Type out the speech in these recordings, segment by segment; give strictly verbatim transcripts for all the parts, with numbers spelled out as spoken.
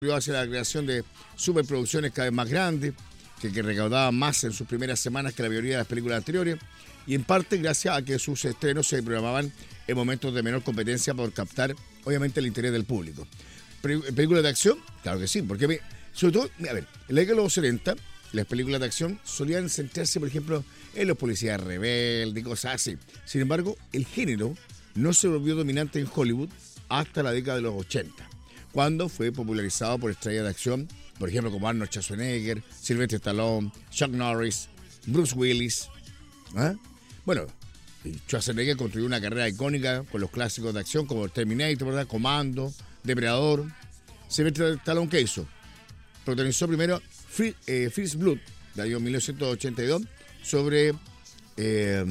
hacia la creación de superproducciones cada vez más grandes, que, que recaudaban más en sus primeras semanas que la mayoría de las películas anteriores, y en parte gracias a que sus estrenos se programaban en momentos de menor competencia por captar, obviamente, el interés del público. ¿Películas de acción? Claro que sí, porque, me, sobre todo, a ver, en la década de los setenta, las películas de acción solían centrarse, por ejemplo, en los policías rebeldes y cosas así. Sin embargo, el género no se volvió dominante en Hollywood hasta la década de los ochenta, cuando fue popularizado por estrellas de acción, por ejemplo, como Arnold Schwarzenegger, Sylvester Stallone, Chuck Norris, Bruce Willis. ¿Ah? Bueno, Schwarzenegger construyó una carrera icónica con los clásicos de acción como Terminator, ¿verdad? Comando, Depredador. Sylvester Stallone, ¿qué hizo? Protagonizó primero Free, eh, First Blood, del año mil novecientos ochenta y dos, sobre eh,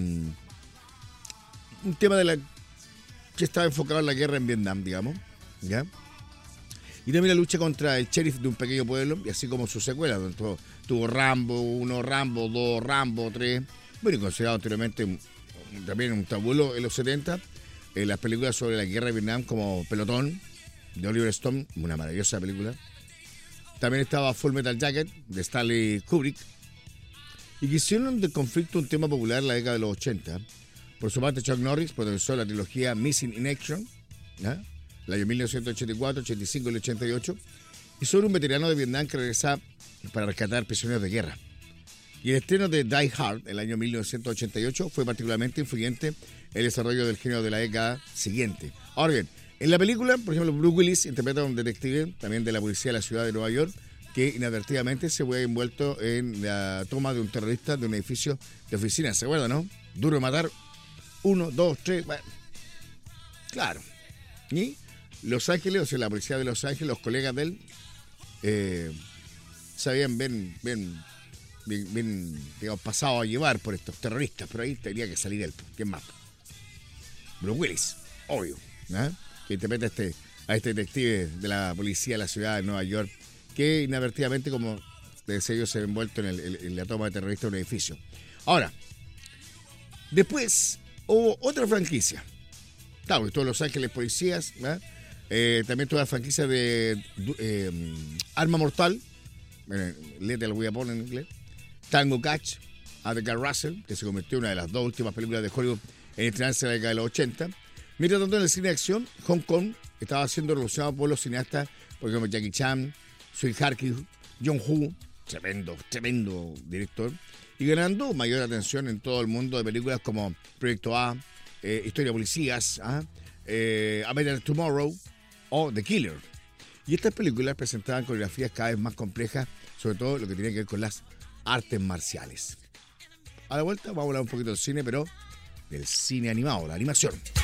un tema de la que estaba enfocado en la guerra en Vietnam, digamos, ¿ya? Y también la lucha contra el sheriff de un pequeño pueblo, y así como su secuela, donde tuvo, tuvo Rambo uno, Rambo dos, Rambo tres, bueno, y considerado anteriormente un, también un tabulo en los setenta, eh, las películas sobre la guerra de Vietnam como Pelotón, de Oliver Stone, una maravillosa película. También estaba Full Metal Jacket, de Stanley Kubrick, y que hicieron del conflicto un tema popular en la década de los ochenta. Por su parte, Chuck Norris protagonizó la trilogía Missing in Action, ¿ya? El año mil novecientos ochenta y cuatro, ochenta y cinco y el ochenta y ocho, y sobre un veterano de Vietnam que regresa para rescatar prisioneros de guerra. Y el estreno de Die Hard, el año mil novecientos ochenta y ocho, fue particularmente influyente en el desarrollo del género de la década siguiente. Ahora bien, en la película, por ejemplo, Bruce Willis interpreta a un detective, también de la policía de la ciudad de Nueva York, que inadvertidamente se ve envuelto en la toma de un terrorista de un edificio de oficinas. ¿Se acuerdan, no? Duro de matar. Uno, dos, tres, bueno. Claro. Y Los Ángeles, o sea, la policía de Los Ángeles, los colegas de él, eh, se habían bien, bien, bien, bien, digamos, pasado a llevar por estos terroristas, pero ahí tenía que salir él. ¿Quién más? Bruce Willis, obvio, ¿eh? Que interpreta a este, a este detective de la policía de la ciudad de Nueva York, que inadvertidamente, como decía yo, se ha envuelto en, el, en la toma de terroristas de un edificio. Ahora, después hubo otra franquicia. Claro, todos Los Ángeles Policías, ¿eh? Eh, también toda la franquicia de eh, Arma Mortal, eh, Lethal Weapon en inglés, Tango Catch, a Edgar Russell, que se convirtió en una de las dos últimas películas de Hollywood en estrenarse en la década de los ochenta. Mientras tanto, en el cine de acción, Hong Kong estaba siendo revolucionado por los cineastas, por ejemplo, Jackie Chan, Sui Harky, John Woo, tremendo, tremendo director, y ganando mayor atención en todo el mundo de películas como Proyecto A, eh, Historia de Policías, ¿ah? eh, A Better Tomorrow o The Killer. Y estas películas presentaban coreografías cada vez más complejas, sobre todo lo que tiene que ver con las artes marciales. A la vuelta vamos a hablar un poquito del cine, pero del cine animado, la animación.